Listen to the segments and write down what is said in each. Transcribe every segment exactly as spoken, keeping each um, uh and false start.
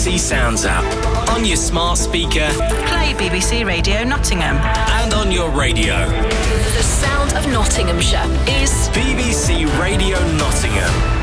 B B C Sounds app. On your smart speaker. Play B B C Radio Nottingham. And on your radio. The sound of Nottinghamshire is B B C Radio Nottingham.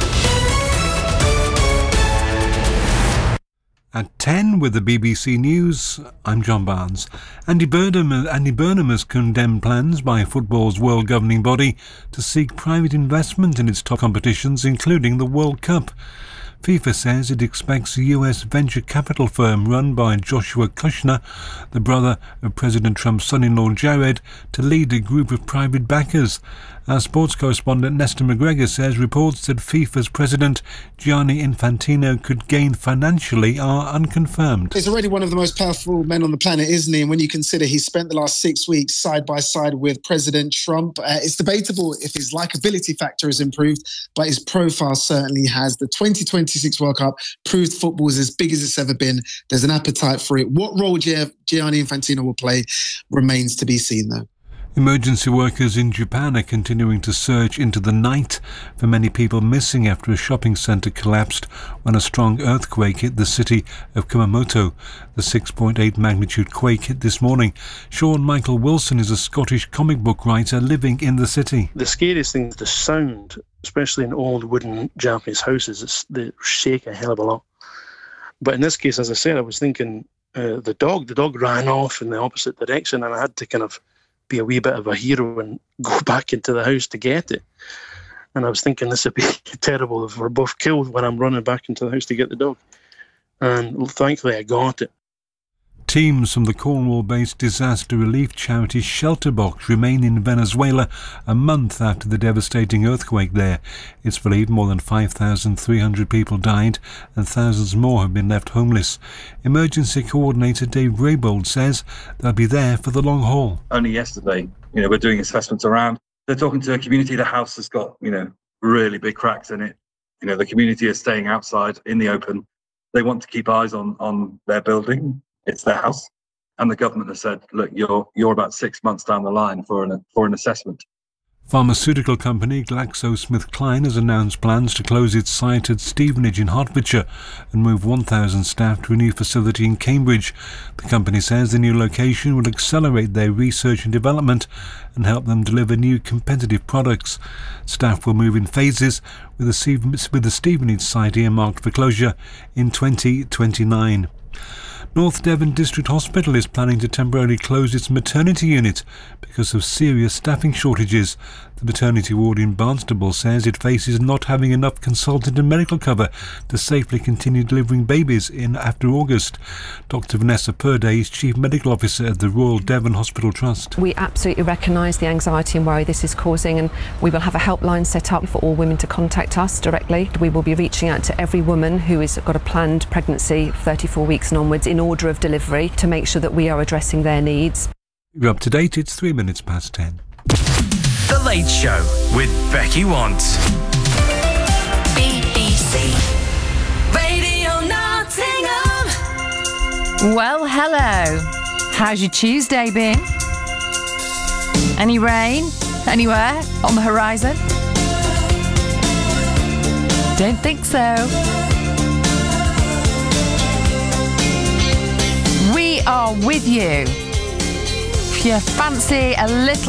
At ten with the B B C News, I'm John Barnes. Andy Burnham, Andy Burnham has condemned plans by football's world governing body to seek private investment in its top competitions, including the World Cup. FIFA says it expects a U S venture capital firm run by Joshua Kushner, the brother of President Trump's son-in-law Jared, to lead a group of private backers. Our sports correspondent Nestor McGregor says reports that FIFA's president Gianni Infantino could gain financially are unconfirmed. He's already one of the most powerful men on the planet, isn't he? And when you consider he spent the last six weeks side by side with President Trump, uh, it's debatable if his likability factor has improved, but his profile certainly has. The twenty twenty-six World Cup proved football is as big as it's ever been. There's an appetite for it. What role Gianni Infantino will play remains to be seen, though. Emergency workers in Japan are continuing to search into the night for many people missing after a shopping centre collapsed when a strong earthquake hit the city of Kumamoto. The six point eight magnitude quake hit this morning. Sean Michael Wilson is a Scottish comic book writer living in the city. The scariest thing is the sound, especially in old wooden Japanese houses. It's, they shake a hell of a lot. But in this case, as I said, I was thinking uh, the dog, the dog ran off in the opposite direction, and I had to kind of be a wee bit of a hero and go back into the house to get it. And I was thinking this would be terrible if we're both killed when I'm running back into the house to get the dog. And thankfully I got it. Teams from the Cornwall-based disaster relief charity Shelterbox remain in Venezuela a month after the devastating earthquake there. It's believed more than five thousand three hundred people died and thousands more have been left homeless. Emergency Coordinator Dave Raybould says they'll be there for the long haul. Only yesterday, you know, we're doing assessments around. They're talking to a community. The house has got, you know, really big cracks in it. You know, the community is staying outside in the open. They want to keep eyes on, on their building. It's their house. And the government has said, look, you're you're about six months down the line for an for an assessment. Pharmaceutical company GlaxoSmithKline has announced plans to close its site at Stevenage in Hertfordshire and move one thousand staff to a new facility in Cambridge. The company says the new location will accelerate their research and development and help them deliver new competitive products. Staff will move in phases, with the, with the Stevenage site earmarked for closure in twenty twenty-nine. North Devon District Hospital is planning to temporarily close its maternity unit because of serious staffing shortages. The maternity ward in Barnstable says it faces not having enough consultant and medical cover to safely continue delivering babies in after August. Doctor Vanessa Purday is Chief Medical Officer at the Royal Devon Hospital Trust. We absolutely recognise the anxiety and worry this is causing, and we will have a helpline set up for all women to contact us directly. We will be reaching out to every woman who has got a planned pregnancy thirty-four weeks and onwards in order of delivery to make sure that we are addressing their needs. You're up to date. It's three minutes past ten. The Late Show with Becky Want. B B C Radio Nottingham. Well, hello. How's your Tuesday been? Any rain anywhere on the horizon? Don't think so. We are with you. If you fancy a little